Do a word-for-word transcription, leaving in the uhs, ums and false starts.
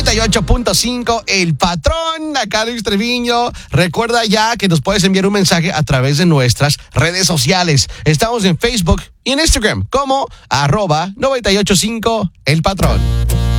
noventa y ocho punto cinco, El Patrón, acá Luis Treviño. Recuerda ya que nos puedes enviar un mensaje a través de nuestras redes sociales. Estamos en Facebook y en Instagram como arroba noventa y ocho punto cinco, El Patrón.